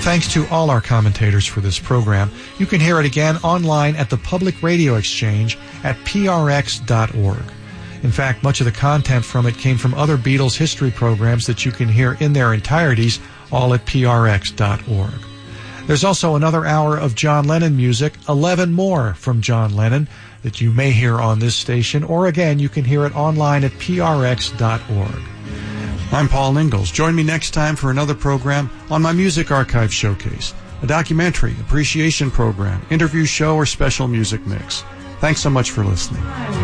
thanks to all our commentators for this program. You can hear it again online at the Public Radio Exchange at prx.org. In fact, much of the content from it came from other Beatles history programs that you can hear in their entireties, all at prx.org. There's also another hour of John Lennon music, 11 more from John Lennon, that you may hear on this station, or again, you can hear it online at prx.org. I'm Paul Ingalls. Join me next time for another program on my Music Archive Showcase, a documentary, appreciation program, interview show, or special music mix. Thanks so much for listening.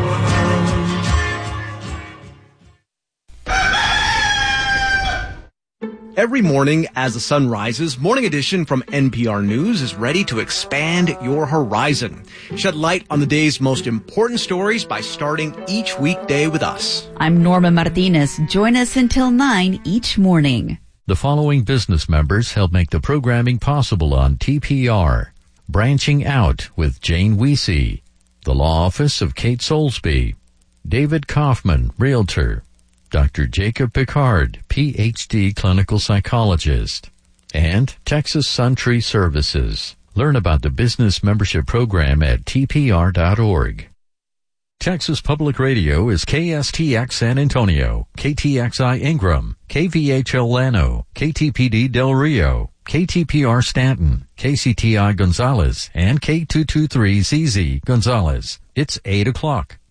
Every morning as the sun rises, Morning Edition from NPR News is ready to expand your horizon. Shed light on the day's most important stories by starting each weekday with us. I'm Norma Martinez. Join us until 9 each morning. The following business members help make the programming possible on TPR. Branching Out with Jane Weesey. The Law Office of Kate Soulsby. David Kaufman, Realtor. Dr. Jacob Picard, Ph.D. Clinical Psychologist, and Texas Suntree Services. Learn about the business membership program at tpr.org. Texas Public Radio is KSTX San Antonio, KTXI Ingram, KVHL Llano, KTPD Del Rio, KTPR Stanton, KCTI Gonzales, and K223ZZ Gonzales. It's 8 o'clock.